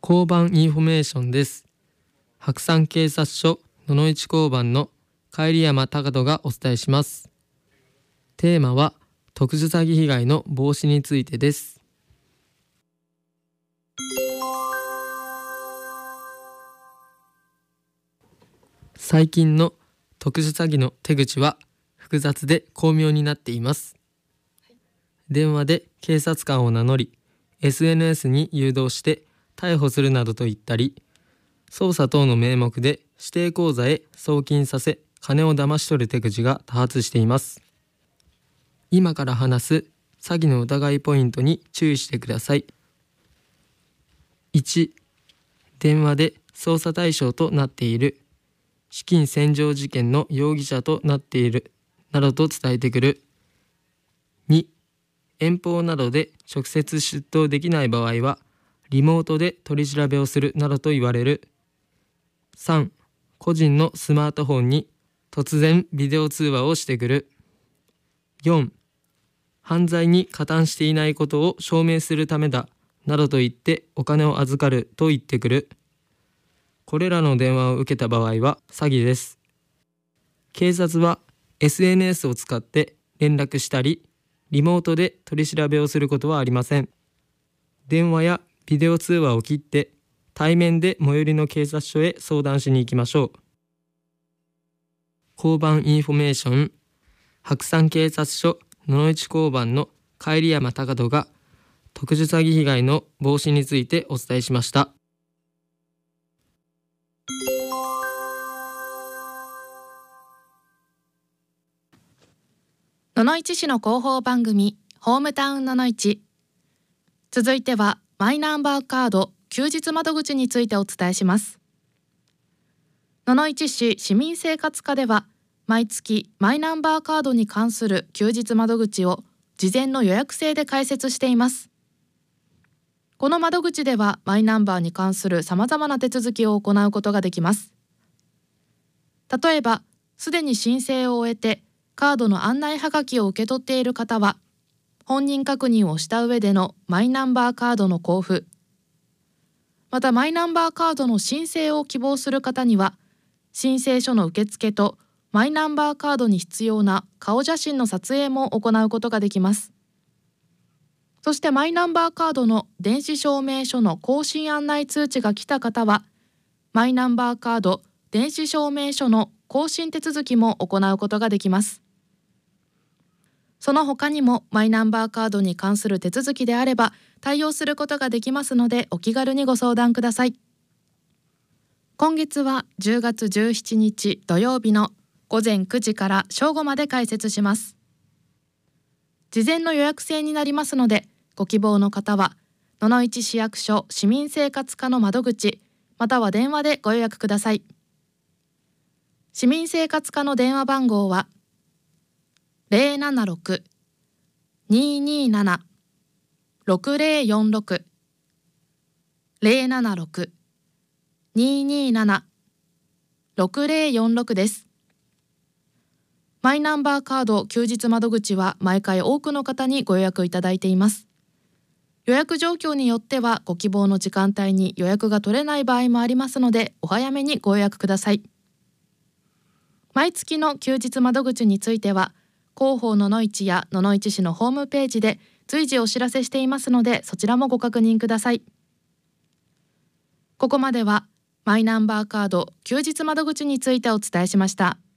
交番インフォメーションです。白山警察署野々市交番の帰山隆人がお伝えします。テーマは特殊詐欺被害の防止についてです。最近の特殊詐欺の手口は複雑で巧妙になっています。電話で警察官を名乗り、SNS に誘導して逮捕するなどと言ったり、捜査等の名目で指定口座へ送金させ、金を騙し取る手口が多発しています。今から話す詐欺の疑いポイントに注意してください。1、電話で捜査対象となっている、資金洗浄事件の容疑者となっているなどと伝えてくる。2、遠方などで直接出頭できない場合はリモートで取り調べをするなどと言われる。3、個人のスマートフォンに突然ビデオ通話をしてくる。4、犯罪に加担していないことを証明するためだなどと言ってお金を預かると言ってくる。これらの電話を受けた場合は詐欺です。警察は SNS を使って連絡したり、リモートで取り調べをすることはありません。電話やビデオ通話を切って対面で最寄りの警察署へ相談しに行きましょう。交番インフォメーション、白山警察署野々市交番の帰山隆人が特殊詐欺被害の防止についてお伝えしました。 野々市市の広報番組ホームタウン野々市。続いてはマイナンバーカード休日窓口についてお伝えします。野々市市市民生活課では毎月マイナンバーカードに関する休日窓口を事前の予約制で開設しています。この窓口ではマイナンバーに関するさまざまな手続きを行うことができます。例えばすでに申請を終えてカードの案内はがきを受け取っている方は本人確認をした上でのマイナンバーカードの交付、またマイナンバーカードの申請を希望する方には申請書の受付とマイナンバーカードに必要な顔写真の撮影も行うことができます。そしてマイナンバーカードの電子証明書の更新案内通知が来た方はマイナンバーカード電子証明書の更新手続きも行うことができます。その他にもマイナンバーカードに関する手続きであれば対応することができますのでお気軽にご相談ください。今月は10月17日土曜日の午前9時から正午まで開設します。事前の予約制になりますのでご希望の方は野々市市役所市民生活課の窓口または電話でご予約ください。市民生活課の電話番号は076-227-6046 076-227-6046です。マイナンバーカード休日窓口は毎回多くの方にご予約いただいています。予約状況によってはご希望の時間帯に予約が取れない場合もありますのでお早めにご予約ください。毎月の休日窓口については広報野々市や野々市市のホームページで随時お知らせしていますのでそちらもご確認ください。ここまではマイナンバーカード休日窓口についてお伝えしました。